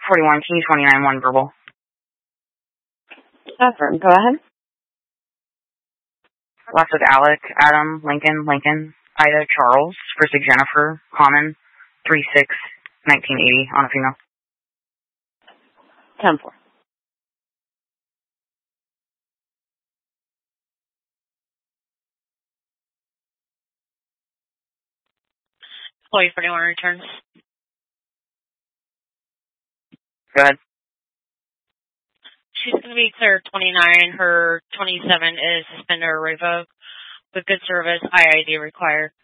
41, King 29, 1 verbal. Catherine, go ahead. Last with Alec, Adam, Lincoln, Ida, Charles, first with Jennifer, Common, 3/6/1980 on a female. 10-4. Employee 41 returns. Go ahead. She's going to be cleared 29. Her 27 is suspended or revoked with good service, IID required.